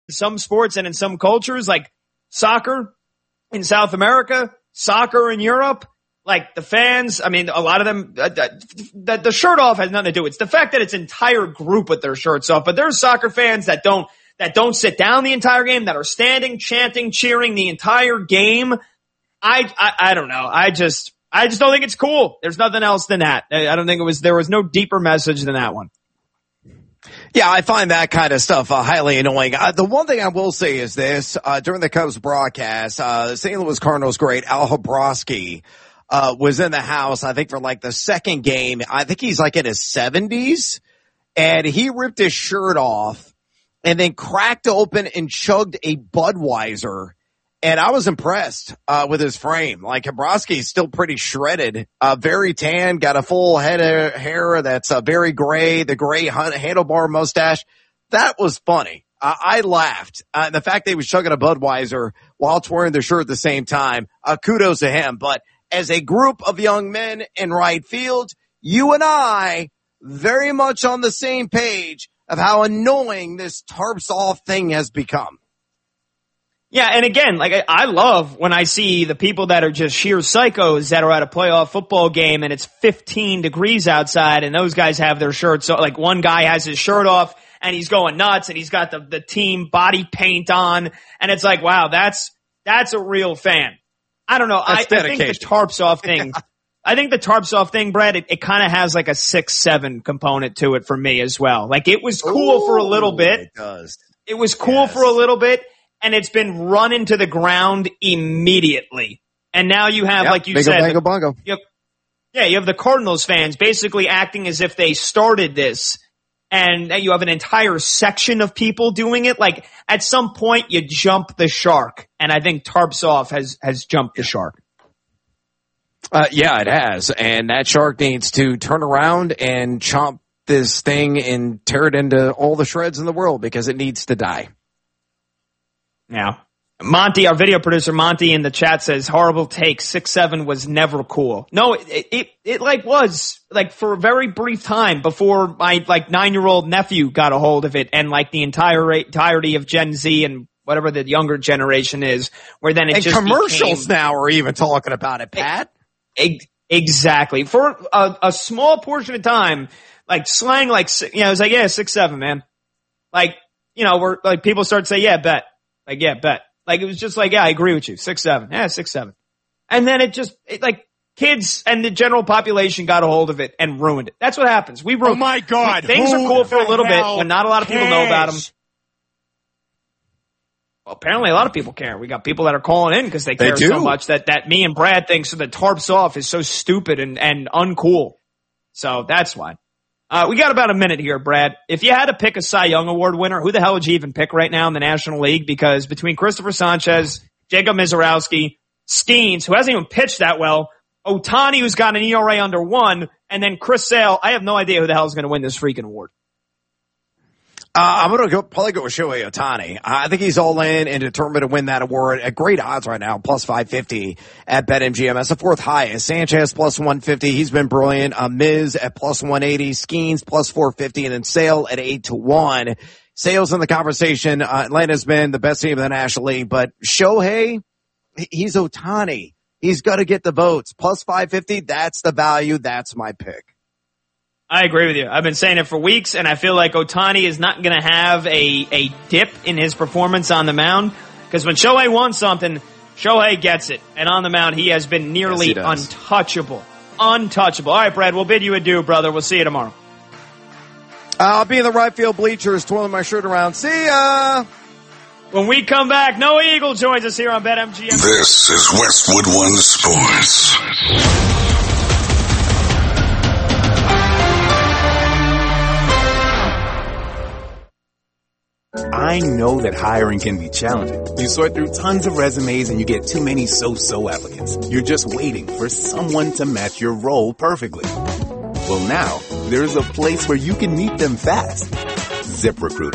some sports and in some cultures, like soccer in South America, soccer in Europe, like the fans, I mean, a lot of them, the shirt off has nothing to do with it. It's the fact that it's an entire group with their shirts off. But there's soccer fans that don't sit down the entire game, that are standing, chanting, cheering the entire game. I don't know. I just don't think it's cool. There's nothing else than that. I don't think there was no deeper message than that one. Yeah, I find that kind of stuff highly annoying. The one thing I will say is this, during the Cubs broadcast, St. Louis Cardinals great Al Hrabosky was in the house, I think, for like the second game. I think he's like in his 70s, and he ripped his shirt off and then cracked open and chugged a Budweiser. And I was impressed with his frame. Like, Hrabosky's still pretty shredded, very tan, got a full head of hair that's very gray, the gray handlebar mustache. That was funny. I laughed. The fact that he was chugging a Budweiser while wearing the shirt at the same time, kudos to him. But as a group of young men in right field, you and I very much on the same page of how annoying this tarps off thing has become. Yeah, and again, like I love when I see the people that are just sheer psychos that are at a playoff football game and it's 15 degrees outside and those guys have their shirts. So like one guy has his shirt off and he's going nuts and he's got the team body paint on and it's like, wow, that's a real fan. I don't know. I think the tarps off thing, I think the tarps off thing, Brad, it kind of has like a 6-7 component to it for me as well. Like it was cool for a little bit. It does. It was cool for a little bit. And it's been run into the ground immediately. And now you have, like you said, you have the Cardinals fans basically acting as if they started this. And you have an entire section of people doing it. Like, at some point, you jump the shark. And I think tarps off has jumped the shark. Yeah, it has. And that shark needs to turn around and chomp this thing and tear it into all the shreds in the world because it needs to die. Yeah. Monty, our video producer, Monty in the chat says, horrible take. 6-7 was never cool. No, it like was like for a very brief time before my like 9-year-old nephew got a hold of it and like the entirety of Gen Z and whatever the younger generation is, where then it just commercials now are even talking about it, Pat. Exactly. For a small portion of time, like slang, like, you know, it's like, yeah, 6-7, man. Like, you know, we're like people start to say, yeah, bet. Like, yeah, bet. Like, it was just like, yeah, I agree with you. 6-7. Yeah, 6-7. And then it like, kids and the general population got a hold of it and ruined it. That's what happens. We ruined. Oh my God. Things are cool for a little bit when not a lot of people know about them. Well, apparently a lot of people care. We got people that are calling in because they care so much that me and Brad think so the tarps off is so stupid and uncool. So that's why. We got about a minute here, Brad. If you had to pick a Cy Young Award winner, who the hell would you even pick right now in the National League? Because between Christopher Sanchez, Jacob Misiorowski, Skeens, who hasn't even pitched that well, Ohtani, who's got an ERA under 1, and then Chris Sale, I have no idea who the hell is going to win this freaking award. I'm going to probably go with Shohei Ohtani. I think he's all in and determined to win that award at great odds right now, plus 550 at BetMGM. That's the fourth highest. Sanchez plus 150. He's been brilliant. Miz at plus 180. Skeens plus 450. And then Sale at 8-1. Sale's in the conversation. Atlanta's been the best team in the National League, but Shohei, he's Ohtani. He's got to get the votes. Plus 550. That's the value. That's my pick. I agree with you. I've been saying it for weeks, and I feel like Ohtani is not going to have a dip in his performance on the mound, because when Shohei wants something, Shohei gets it. And on the mound, he has been nearly untouchable. Untouchable. All right, Brad, we'll bid you adieu, brother. We'll see you tomorrow. I'll be in the right field bleachers, twirling my shirt around. See ya! When we come back, Noah Eagle joins us here on BetMGM. This is Westwood One Sports. I know that hiring can be challenging. You sort through tons of resumes and you get too many so-so applicants. You're just waiting for someone to match your role perfectly. Well, now, there's a place where you can meet them fast. ZipRecruiter.